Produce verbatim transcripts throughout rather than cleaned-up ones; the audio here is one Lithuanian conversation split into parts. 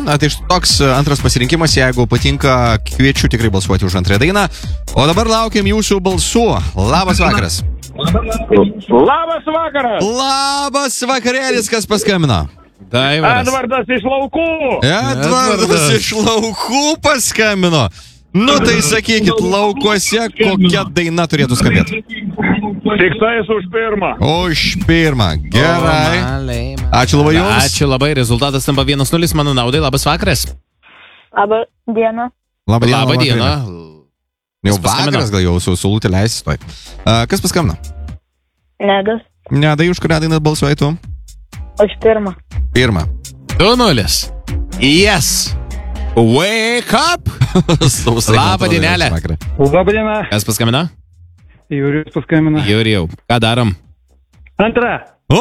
Na, tai toks antras pasirinkimas, jeigu patinka, kviečiu tikrai balsuoti už antrąją dainą. O dabar laukiam jūsų balsų. Labas vakaras. Labas vakaras. Labas vakarėlis, kas paskambino? Daivaras. Edvardas iš Laukų. Edvardas, Edvardas iš Laukų paskambino. Nu tai sakykit, Laukuose kokia daina turėtų skambėti? Tik tais už pirmą. Už pirmą. Gerai. Ačiū labai jums. Ačiū labai. Rezultatas tampa vienas nulis mano naudai. Labas vakaras. Labą dieną. Labą dieną. Labą dieną. Jau vakaras, gal jau su sulūtė leisis. Uh, kas paskambino? Nedas. Nedai, už kurią dainą balsuoji tu? Už pirmą. Pirmą. du nulis. Yes. Wake up. Labą dienelę. Labą dieną. Kas paskambino? Jurijus paskambino. Jurijau. Ką darom? Antra. O!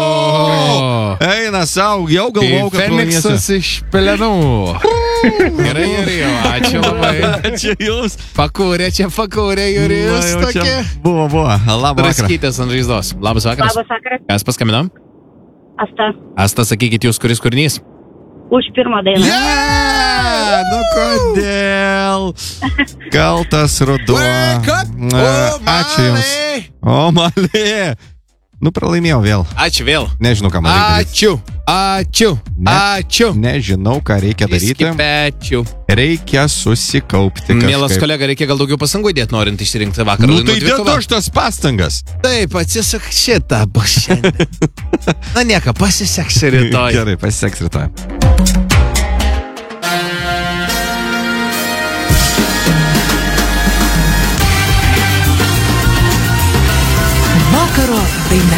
Eina sau, jau galvojau, kad Feniksas iš pelenų. Gerai, Jurijau. Ačiū labai. Ačiū jums. Pakūrė, čia pakūrė, Jurijus. Tokia. Buvo, buvo. Labą vakarą. Raskytės ant žaizdos. Labas vakaras. Labas vakaras. Kas paskambino? Asta. Asta, sakykit jūs, kuris kūrinys? Už pirmą dainą. Yeah! Nu kodėl? Kaltas ruduo. Ačiū jums. O, malė. Nu, pralaimėjau vėl. Ačiū vėl. Nežinau, ką man reikia daryti. Ačiū. Ačiū. Ne, Ačiū. Nežinau, ką reikia daryti. Ačiū. Reikia susikaupti kažkaip. Mielas kolega, reikia gal daugiau pasangų dėti, norint išsirinkti vakarą. Nu, tai dėtų aš tas pastangas. Taip, atsisak šitą bus šiandien. Na nieko, pasiseks rytoj. Gerai, pasiseks rytoj.